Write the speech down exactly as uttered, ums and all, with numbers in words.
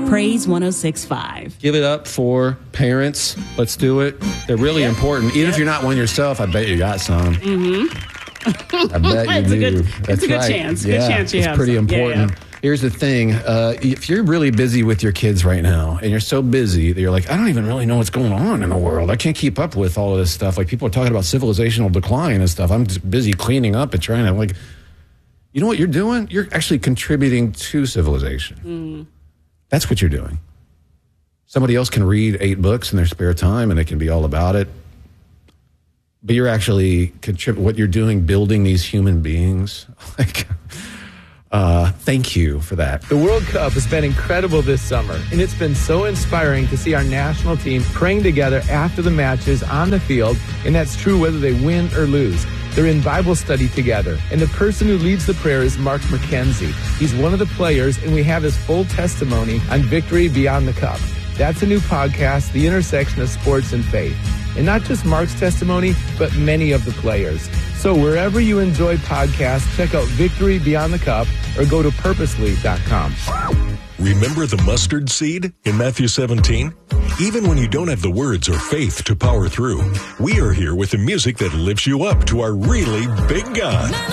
Praise one oh six point five. Give it up for parents. Let's do it. They're really Yep. important. Even Yep. if you're not one yourself, I bet you got some. Mm-hmm. I bet you it's do. A good, That's it's a good right. chance. Good yeah, chance you it's have pretty some. important. Yeah, yeah. Here's the thing. Uh, if you're really busy with your kids right now, and you're so busy that you're like, I don't even really know what's going on in the world. I can't keep up with all of this stuff. Like, people are talking about civilizational decline and stuff. I'm just busy cleaning up and trying to, like, you know what you're doing? You're actually contributing to civilization. Mm. That's what you're doing. Somebody else can read eight books in their spare time and they can be all about it. But you're actually contrib- what you're doing, building these human beings. Like, uh, thank you for that. The World Cup has been incredible this summer, and it's been so inspiring to see our national team praying together after the matches on the field, and that's true whether they win or lose. They're in Bible study together, and the person who leads the prayer is Mark McKenzie. He's one of the players, and we have his full testimony on Victory Beyond the Cup. That's a new podcast, The Intersection of Sports and Faith. And not just Mark's testimony, but many of the players. So wherever you enjoy podcasts, check out Victory Beyond the Cup or go to purposely dot com. Remember the mustard seed in Matthew seventeen? Even when you don't have the words or faith to power through, we are here with the music that lifts you up to our really big God.